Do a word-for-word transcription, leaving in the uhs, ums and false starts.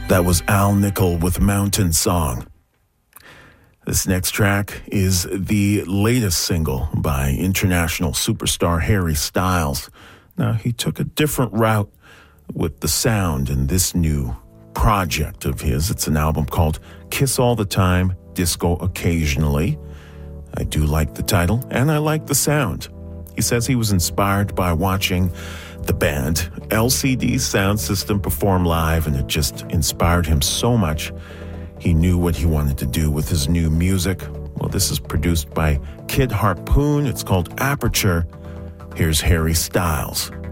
That was Al Nickel with Mountain Song. This next track is the latest single by international superstar Harry Styles. Now, he took a different route with the sound in this new project of his. It's an album called Kiss All the Time, Disco Occasionally. I do like the title, and I like the sound. He says he was inspired by watching the band L C D Sound System perform live, and it just inspired him so much. He knew what he wanted to do with his new music. Well, this is produced by Kid Harpoon. It's called Aperture. Here's Harry Styles.